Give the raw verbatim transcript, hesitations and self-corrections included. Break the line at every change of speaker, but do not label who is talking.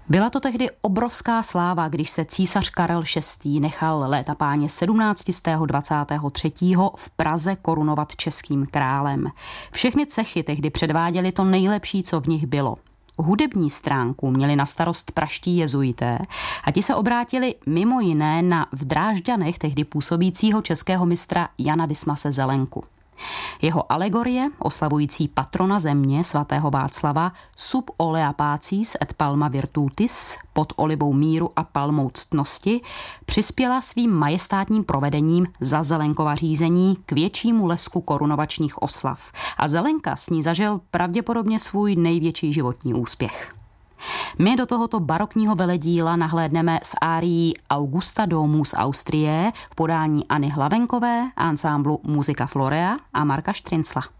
Byla to tehdy obrovská sláva, když se císař Karel šestý. nechal léta páně sedmnáctého dvacátého třetího v Praze korunovat českým králem. Všechny cechy tehdy předváděly to nejlepší, co v nich bylo. Hudební stránku měli na starost praští jezuité a ti se obrátili mimo jiné na v Drážďanech tehdy působícího českého mistra Jana Dismase Zelenku. Jeho alegorie, oslavující patrona země svatého Václava, sub olea pacis et palma virtutis, pod olivou míru a palmou ctnosti, přispěla svým majestátním provedením za Zelenkova řízení k většímu lesku korunovačních oslav. A Zelenka s ní zažil pravděpodobně svůj největší životní úspěch. My do tohoto barokního veledíla nahlédneme s árií Augusta Domus Austrie v podání Anny Hlavenkové, ansámblu Musica Florea a Marka Štrincla.